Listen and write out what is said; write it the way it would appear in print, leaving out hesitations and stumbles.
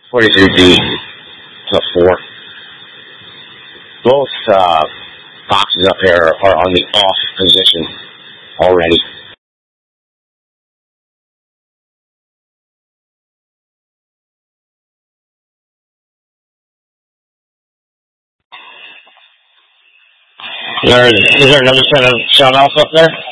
43B to 4. Both boxes up here are on the off position already. Is there another set of shut-offs up there?